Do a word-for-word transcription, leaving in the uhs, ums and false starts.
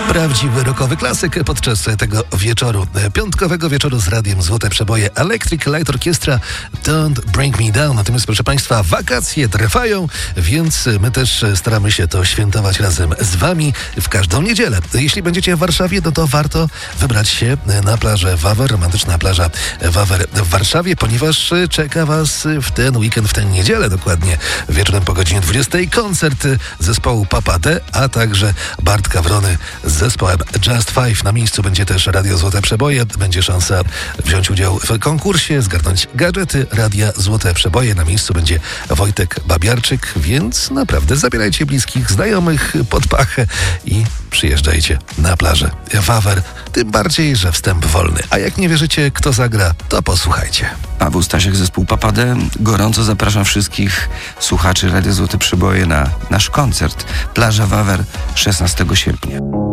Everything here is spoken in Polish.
Prawdziwy rockowy klasyk podczas tego wieczoru, piątkowego wieczoru z radiem Złote Przeboje. Electric Light Orchestra, Don't Bring Me Down. Natomiast, proszę Państwa, wakacje trwają, więc my też staramy się to świętować razem z Wami w każdą niedzielę. Jeśli będziecie w Warszawie, no to warto wybrać się na plażę Wawer, romantyczna plaża Wawer w Warszawie, ponieważ czeka Was w ten weekend, w tę niedzielę dokładnie, wieczorem po godzinie dwudziestej koncert zespołu Papa D, a także Bartka Wrony z zespołem Just Five. Na miejscu będzie też Radio Złote Przeboje. Będzie szansa wziąć udział w konkursie, zgarnąć gadżety Radia Złote Przeboje. Na miejscu będzie Wojtek Babiarczyk, więc naprawdę zabierajcie bliskich, znajomych pod pachę i przyjeżdżajcie na plażę Wawer. Tym bardziej, że wstęp wolny. A jak nie wierzycie, kto zagra, to posłuchajcie. Paweł Stasiak, zespół Papa D. Gorąco zapraszam wszystkich słuchaczy Radia Złote Przeboje na nasz koncert. Plaża Wawer, szesnastego sierpnia.